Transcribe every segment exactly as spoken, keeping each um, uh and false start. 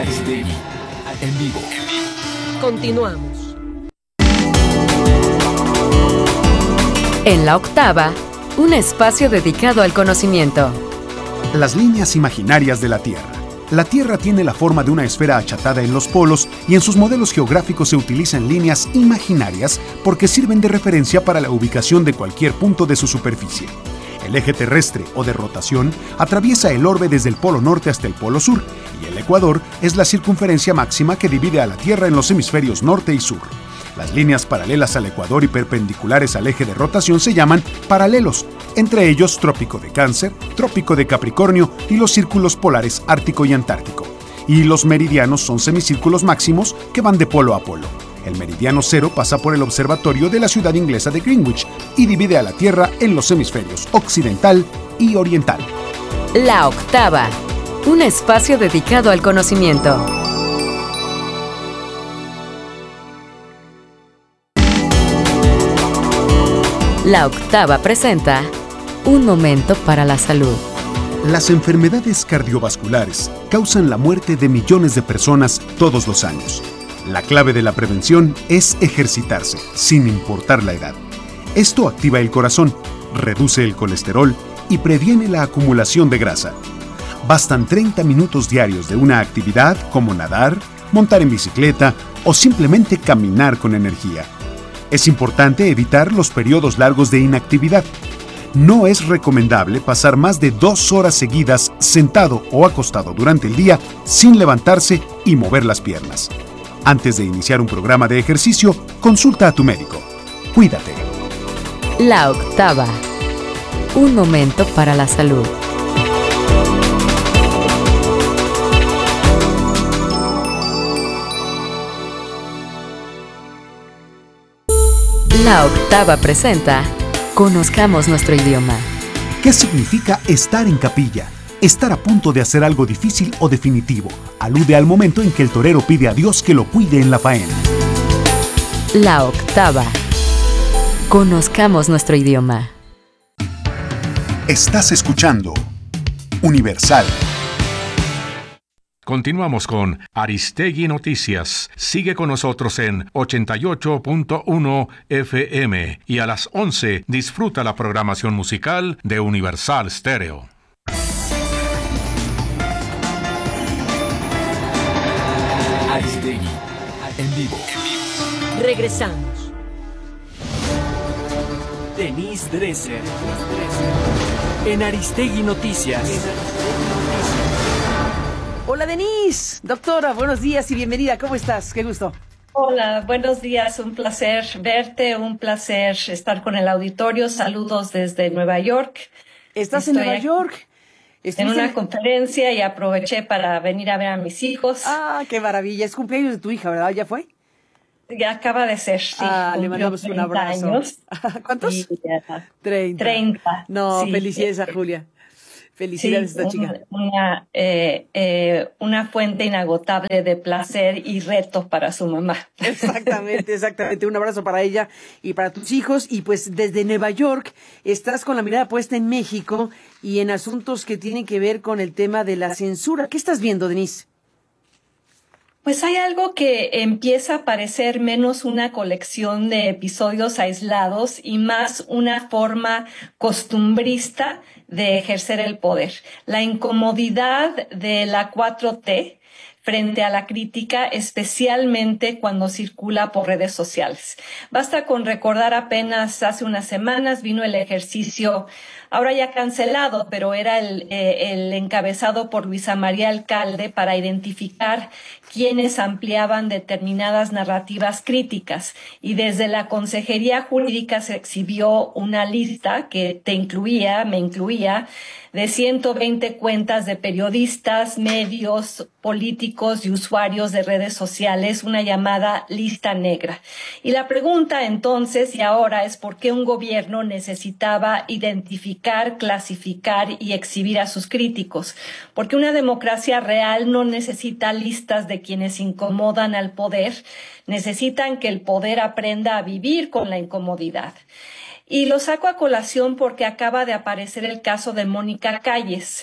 Aristegui, en vivo. Continuamos. En la octava, un espacio dedicado al conocimiento. Las líneas imaginarias de la Tierra. La Tierra tiene la forma de una esfera achatada en los polos y en sus modelos geográficos se utilizan líneas imaginarias porque sirven de referencia para la ubicación de cualquier punto de su superficie. El eje terrestre o de rotación atraviesa el orbe desde el polo norte hasta el polo sur y el ecuador es la circunferencia máxima que divide a la Tierra en los hemisferios norte y sur. Las líneas paralelas al ecuador y perpendiculares al eje de rotación se llaman paralelos, entre ellos Trópico de Cáncer, Trópico de Capricornio y los círculos polares Ártico y Antártico. Y los meridianos son semicírculos máximos que van de polo a polo. El meridiano cero pasa por el observatorio de la ciudad inglesa de Greenwich y divide a la Tierra en los hemisferios occidental y oriental. La octava, un espacio dedicado al conocimiento. La octava presenta Un momento para la salud. Las enfermedades cardiovasculares causan la muerte de millones de personas todos los años. La clave de la prevención es ejercitarse, sin importar la edad. Esto activa el corazón, reduce el colesterol y previene la acumulación de grasa. Bastan treinta minutos diarios de una actividad como nadar, montar en bicicleta o simplemente caminar con energía. Es importante evitar los periodos largos de inactividad. No es recomendable pasar más de dos horas seguidas sentado o acostado durante el día sin levantarse y mover las piernas. Antes de iniciar un programa de ejercicio, consulta a tu médico. Cuídate. La octava. Un momento para la salud. La octava presenta Conozcamos nuestro idioma. ¿Qué significa estar en capilla? Estar a punto de hacer algo difícil o definitivo. Alude al momento en que el torero pide a Dios que lo cuide en la faena. La octava. Conozcamos nuestro idioma. Estás escuchando Universal. Continuamos con Aristegui Noticias. Sigue con nosotros en ochenta y ocho punto uno F M y a las once disfruta la programación musical de Universal Stereo. Aristegui, en vivo. Regresamos. Denise Dresser. En Aristegui Noticias. Hola Denise, doctora, buenos días y bienvenida, ¿cómo estás? Qué gusto. Hola, buenos días, un placer verte, un placer estar con el auditorio, saludos desde Nueva York. ¿Estás Estoy en Nueva York? En una conferencia y aproveché para venir a ver a mis hijos. Ah, qué maravilla, es cumpleaños de tu hija, ¿verdad? ¿Ya fue? Ya acaba de ser, sí. Ah, le mandamos un abrazo. Años. ¿Cuántos? Y, uh, treinta. treinta. No, sí, felicidades eh, a Julia. Felicidades sí, a esta chica. Una, eh, eh, una fuente inagotable de placer y retos para su mamá. Exactamente, exactamente. Un abrazo para ella y para tus hijos. Y pues desde Nueva York estás con la mirada puesta en México y en asuntos que tienen que ver con el tema de la censura. ¿Qué estás viendo, Denise? Pues hay algo que empieza a parecer menos una colección de episodios aislados y más una forma costumbrista de ejercer el poder. La incomodidad de la cuatro T frente a la crítica, especialmente cuando circula por redes sociales. Basta con recordar apenas hace unas semanas vino el ejercicio, ahora ya cancelado, pero era el, eh, el encabezado por Luisa María Alcalde para identificar quienes ampliaban determinadas narrativas críticas. Y desde la Consejería Jurídica se exhibió una lista que te incluía, me incluía, de ciento veinte cuentas de periodistas, medios, políticos y usuarios de redes sociales, una llamada lista negra. Y la pregunta entonces y ahora es por qué un gobierno necesitaba identificar, clasificar y exhibir a sus críticos. Porque una democracia real no necesita listas de quienes incomodan al poder, necesitan que el poder aprenda a vivir con la incomodidad. Y lo saco a colación porque acaba de aparecer el caso de Mónica Calles,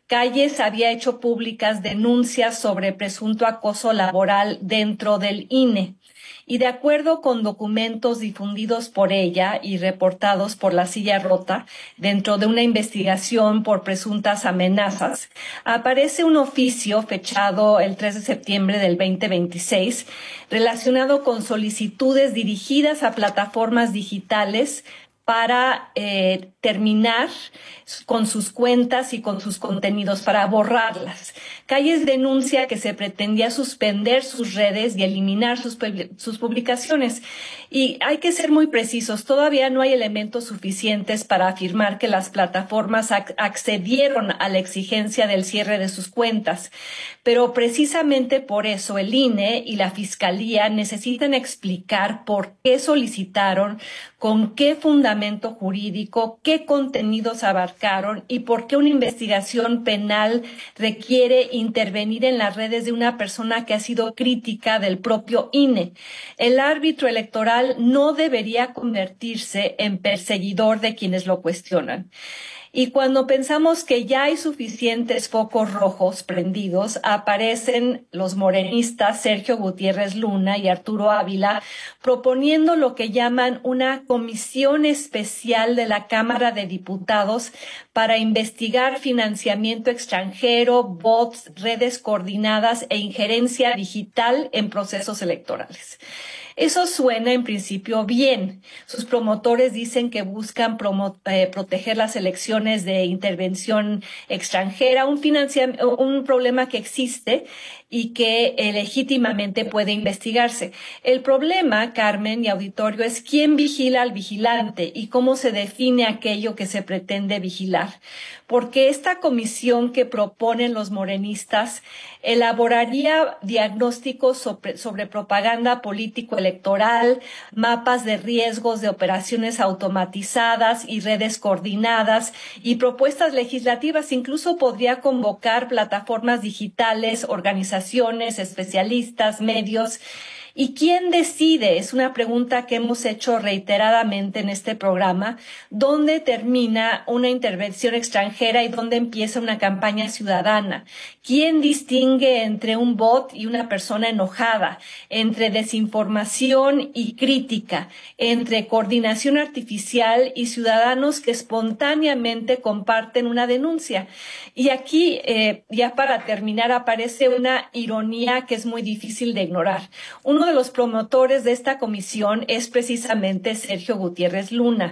Calles había hecho públicas denuncias sobre presunto acoso laboral dentro del I N E. Y de acuerdo con documentos difundidos por ella y reportados por La Silla Rota, dentro de una investigación por presuntas amenazas, aparece un oficio fechado el tres de septiembre del veinte veintiséis relacionado con solicitudes dirigidas a plataformas digitales para eh, terminar con sus cuentas y con sus contenidos, para borrarlas. Calles denuncia que se pretendía suspender sus redes y eliminar sus, sus publicaciones. Y hay que ser muy precisos, todavía no hay elementos suficientes para afirmar que las plataformas ac- accedieron a la exigencia del cierre de sus cuentas. Pero precisamente por eso el I N E y la Fiscalía necesitan explicar por qué solicitaron, con qué fundamento jurídico, qué contenidos abarcaron y por qué una investigación penal requiere intervenir en las redes de una persona que ha sido crítica del propio I N E. El árbitro electoral no debería convertirse en perseguidor de quienes lo cuestionan. Y cuando pensamos que ya hay suficientes focos rojos prendidos, aparecen los morenistas Sergio Gutiérrez Luna y Arturo Ávila proponiendo lo que llaman una comisión especial de la Cámara de Diputados para investigar financiamiento extranjero, bots, redes coordinadas e injerencia digital en procesos electorales. Eso suena en principio bien. Sus promotores dicen que buscan promo- eh, proteger las elecciones de intervención extranjera, un, financia- un problema que existe y que eh, legítimamente puede investigarse. El problema, Carmen y auditorio, es quién vigila al vigilante y cómo se define aquello que se pretende vigilar. Porque esta comisión que proponen los morenistas elaboraría diagnósticos sobre, sobre propaganda político-electoral, mapas de riesgos de operaciones automatizadas y redes coordinadas y propuestas legislativas. Incluso podría convocar plataformas digitales, organizaciones, especialistas, medios. ¿Y quién decide? Es una pregunta que hemos hecho reiteradamente en este programa. ¿Dónde termina una intervención extranjera y dónde empieza una campaña ciudadana? ¿Quién distingue entre un bot y una persona enojada? Entre desinformación y crítica, entre coordinación artificial y ciudadanos que espontáneamente comparten una denuncia. Y aquí, eh, ya para terminar, aparece una ironía que es muy difícil de ignorar. Uno de los promotores de esta comisión es precisamente Sergio Gutiérrez Luna,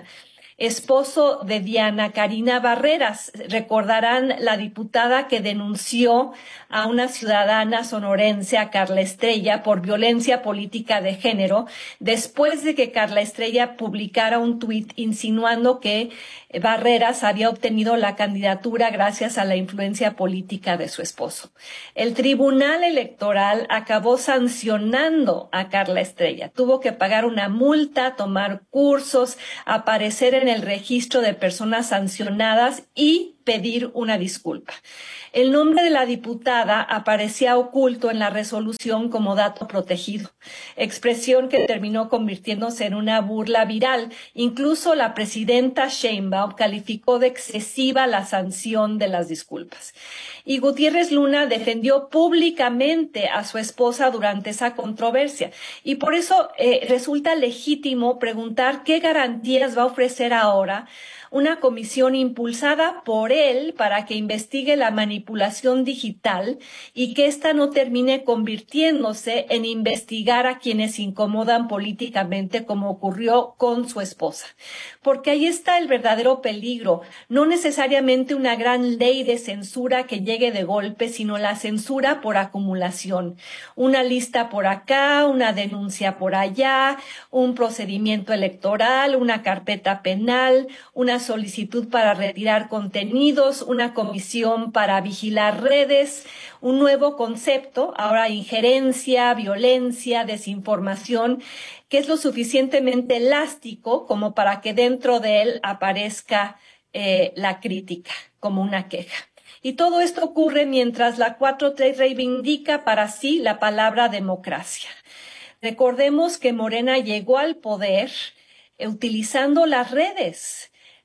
esposo de Diana Karina Barreras. Recordarán la diputada que denunció a una ciudadana sonorense, a Carla Estrella, por violencia política de género, después de que Carla Estrella publicara un tuit insinuando que Barreras había obtenido la candidatura gracias a la influencia política de su esposo. El Tribunal Electoral acabó sancionando a Carla Estrella. Tuvo que pagar una multa, tomar cursos, aparecer en el registro de personas sancionadas y pedir una disculpa. El nombre de la diputada aparecía oculto en la resolución como dato protegido, expresión que terminó convirtiéndose en una burla viral. Incluso la presidenta Sheinbaum calificó de excesiva la sanción de las disculpas. Y Gutiérrez Luna defendió públicamente a su esposa durante esa controversia. Y por eso eh, resulta legítimo preguntar qué garantías va a ofrecer ahora una comisión impulsada por él para que investigue la manipulación digital y que ésta no termine convirtiéndose en investigar a quienes incomodan políticamente, como ocurrió con su esposa. Porque ahí está el verdadero peligro, no necesariamente una gran ley de censura que llegue de golpe, sino la censura por acumulación. Una lista por acá, una denuncia por allá, un procedimiento electoral, una carpeta penal, una solicitud para retirar contenidos, una comisión para vigilar redes, un nuevo concepto, ahora injerencia, violencia, desinformación, que es lo suficientemente elástico como para que dentro de él aparezca eh, la crítica como una queja. Y todo esto ocurre mientras la cuatro T reivindica para sí la palabra democracia. Recordemos que Morena llegó al poder eh, utilizando las redes.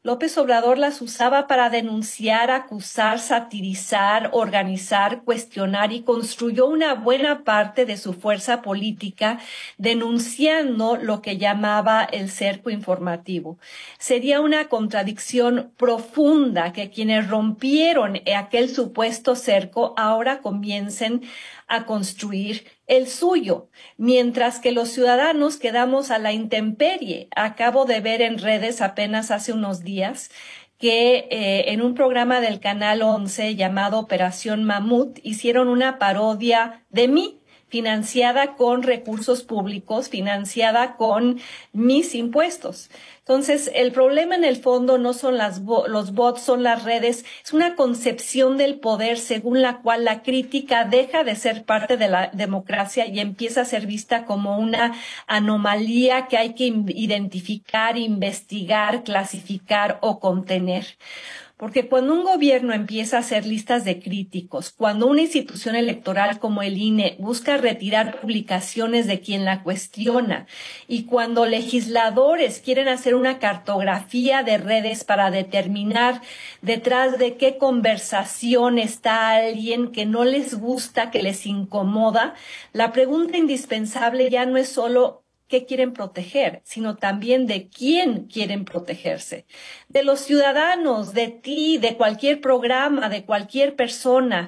López Obrador las usaba para denunciar, acusar, satirizar, organizar, cuestionar y construyó una buena parte de su fuerza política denunciando lo que llamaba el cerco informativo. Sería una contradicción profunda que quienes rompieron aquel supuesto cerco ahora comiencen a construir el suyo, mientras que los ciudadanos quedamos a la intemperie. Acabo de ver en redes apenas hace unos días que eh, en un programa del Canal once llamado Operación Mamut hicieron una parodia de mí, financiada con recursos públicos, financiada con mis impuestos. Entonces, el problema en el fondo no son las bo- los bots, son las redes, es una concepción del poder según la cual la crítica deja de ser parte de la democracia y empieza a ser vista como una anomalía que hay que identificar, investigar, clasificar o contener. Porque cuando un gobierno empieza a hacer listas de críticos, cuando una institución electoral como el I N E busca retirar publicaciones de quien la cuestiona y cuando legisladores quieren hacer una cartografía de redes para determinar detrás de qué conversación está alguien que no les gusta, que les incomoda, la pregunta indispensable ya no es solo qué quieren proteger, sino también de quién quieren protegerse. De los ciudadanos, de ti, de cualquier programa, de cualquier persona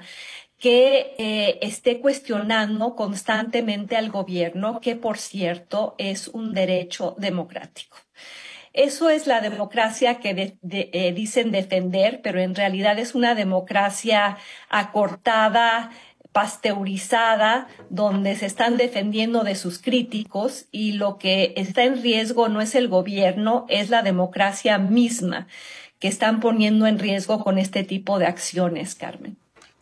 que eh, esté cuestionando constantemente al gobierno, que por cierto es un derecho democrático. Eso es la democracia que de, de, eh, dicen defender, pero en realidad es una democracia acortada, pasteurizada, donde se están defendiendo de sus críticos y lo que está en riesgo no es el gobierno, es la democracia misma que están poniendo en riesgo con este tipo de acciones, Carmen.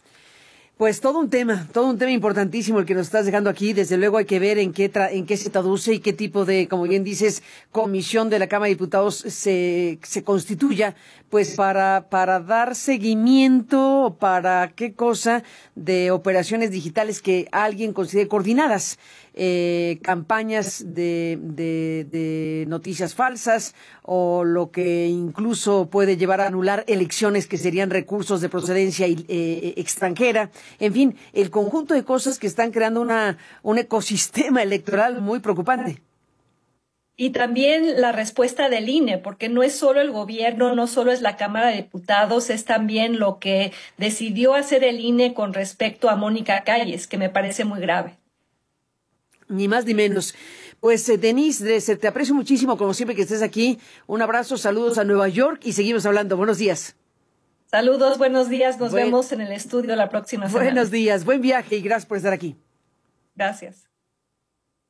Pues todo un tema, todo un tema importantísimo el que nos estás dejando aquí. Desde luego hay que ver en qué tra- en qué se traduce y qué tipo de, como bien dices, comisión de la Cámara de Diputados se, se constituya, pues para, para dar seguimiento, para qué cosa de operaciones digitales que alguien considere coordinadas. Eh, campañas de, de, de noticias falsas o lo que incluso puede llevar a anular elecciones que serían recursos de procedencia eh, extranjera. En fin, el conjunto de cosas que están creando una, un ecosistema electoral muy preocupante. Y también la respuesta del I N E, porque no es solo el gobierno, no solo es la Cámara de Diputados, es también lo que decidió hacer el I N E con respecto a Mónica Calles, que me parece muy grave. Ni más ni menos. Pues, eh, Denise Dresser, te aprecio muchísimo, como siempre que estés aquí. Un abrazo, saludos a Nueva York y seguimos hablando. Buenos días. Saludos, buenos días. Nos Buen... vemos en el estudio la próxima semana. Buenos días, buen viaje y gracias por estar aquí. Gracias.